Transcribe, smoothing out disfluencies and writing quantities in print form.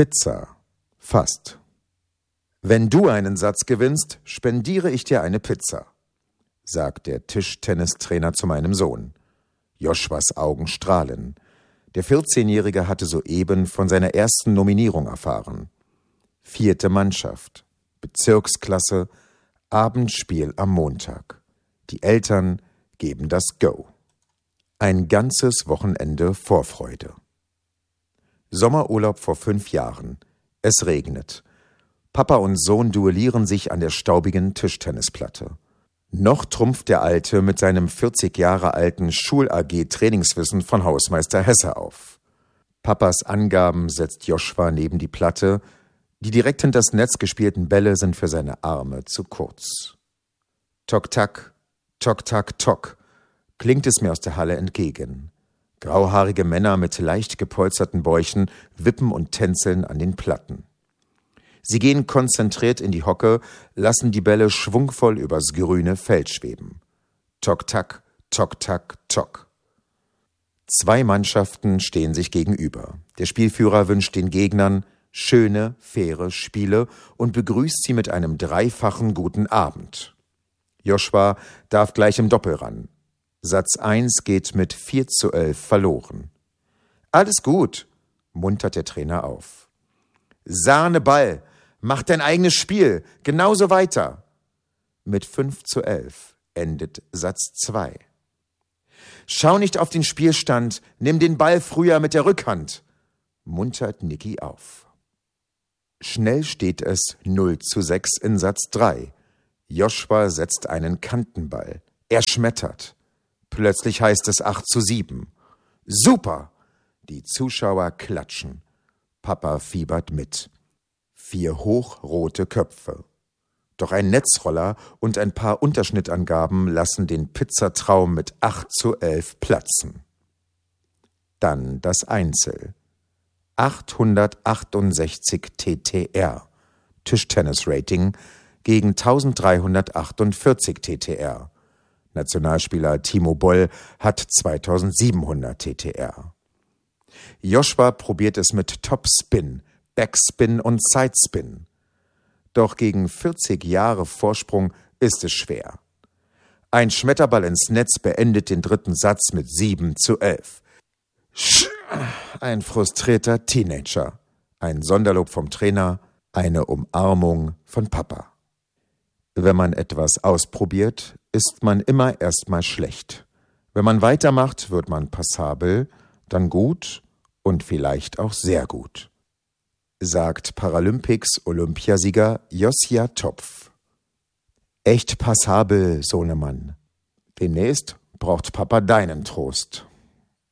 Pizza. Fast. Wenn du einen Satz gewinnst, spendiere ich dir eine Pizza, sagt der Tischtennistrainer zu meinem Sohn. Joshuas Augen strahlen. Der 14-Jährige hatte soeben von seiner ersten Nominierung erfahren. 4. Mannschaft, Bezirksklasse, Abendspiel am Montag. Die Eltern geben das Go. Ein ganzes Wochenende Vorfreude. Sommerurlaub vor 5 Jahren. Es regnet. Papa und Sohn duellieren sich an der staubigen Tischtennisplatte. Noch trumpft der Alte mit seinem 40 Jahre alten Schul-AG-Trainingswissen von Hausmeister Hesse auf. Papas Angaben setzt Joshua neben die Platte. Die direkt hinter das Netz gespielten Bälle sind für seine Arme zu kurz. Tok-tak, tok-tak-tok, klingt es mir aus der Halle entgegen. Grauhaarige Männer mit leicht gepolsterten Bäuchen wippen und tänzeln an den Platten. Sie gehen konzentriert in die Hocke, lassen die Bälle schwungvoll übers grüne Feld schweben. Tok-tak, tok-tak, tok. 2 Mannschaften stehen sich gegenüber. Der Spielführer wünscht den Gegnern schöne, faire Spiele und begrüßt sie mit einem 3-fachen guten Abend. Joshua darf gleich im Doppel ran. Satz 1 geht mit 4:11 verloren. Alles gut, muntert der Trainer auf. Sahneball, mach dein eigenes Spiel, genauso weiter. Mit 5:11 endet Satz 2. Schau nicht auf den Spielstand, nimm den Ball früher mit der Rückhand, muntert Niki auf. Schnell steht es 0:6 in Satz 3. Joshua setzt einen Kantenball. Er schmettert. Plötzlich heißt es 8:7. Super! Die Zuschauer klatschen. Papa fiebert mit. 4 hochrote Köpfe. Doch ein Netzroller und ein paar Unterschnittangaben lassen den Pizzatraum mit 8:11 platzen. Dann das Einzel. 868 TTR, Tischtennis-Rating, gegen 1348 TTR. Nationalspieler Timo Boll hat 2700 TTR. Joshua probiert es mit Topspin, Backspin und Sidespin. Doch gegen 40 Jahre Vorsprung ist es schwer. Ein Schmetterball ins Netz beendet den 3. Satz mit 7:11. Ein frustrierter Teenager. Ein Sonderlob vom Trainer, eine Umarmung von Papa. Wenn man etwas ausprobiert, ist man immer erstmal schlecht. Wenn man weitermacht, wird man passabel, dann gut und vielleicht auch sehr gut, sagt Paralympics-Olympiasieger Josja Topf. Echt passabel, Sohnemann. Demnächst braucht Papa deinen Trost.